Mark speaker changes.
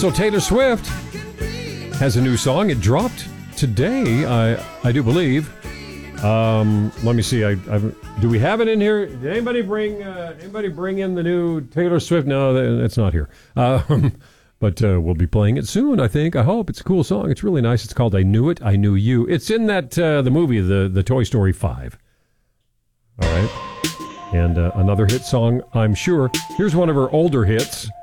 Speaker 1: So Taylor Swift has a new song. It dropped today, I do believe. Let me see. Do we have it in here? Did anybody bring in the new Taylor Swift? No, it's not here. But we'll be playing it soon, I think. I hope. It's a cool song. It's really nice. It's called I Knew It, I Knew You. It's in that the movie, the Toy Story 5. All right. And another hit song, I'm sure. Here's one of her older hits.